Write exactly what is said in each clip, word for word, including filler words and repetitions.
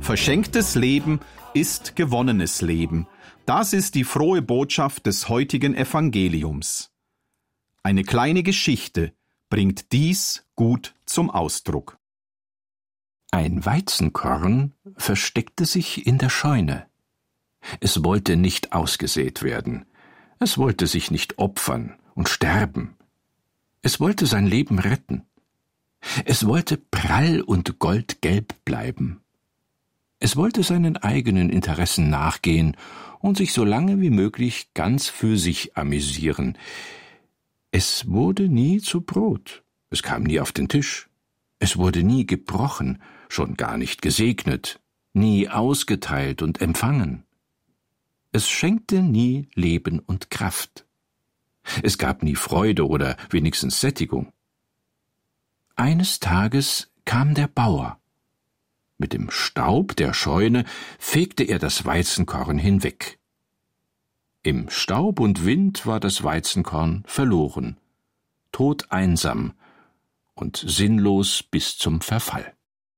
Verschenktes Leben ist gewonnenes Leben. Das ist die frohe Botschaft des heutigen Evangeliums. Eine kleine Geschichte bringt dies gut zum Ausdruck. Ein Weizenkorn versteckte sich in der Scheune. Es wollte nicht ausgesät werden. Es wollte sich nicht opfern und sterben. Es wollte sein Leben retten. Es wollte prall und goldgelb bleiben. Es wollte seinen eigenen Interessen nachgehen und sich so lange wie möglich ganz für sich amüsieren. Es wurde nie zu Brot, es kam nie auf den Tisch. Es wurde nie gebrochen, schon gar nicht gesegnet, nie ausgeteilt und empfangen. Es schenkte nie Leben und Kraft. Es gab nie Freude oder wenigstens Sättigung. Eines Tages kam der Bauer. Mit dem Staub der Scheune fegte er das Weizenkorn hinweg. Im Staub und Wind war das Weizenkorn verloren, todeinsam und sinnlos bis zum Verfall.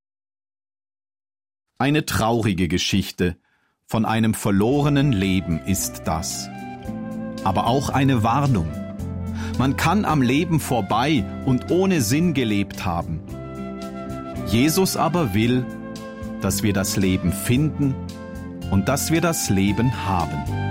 Eine traurige Geschichte von einem verlorenen Leben ist das. Aber auch eine Warnung. Man kann am Leben vorbei und ohne Sinn gelebt haben. Jesus aber will, dass wir das Leben finden und dass wir das Leben haben.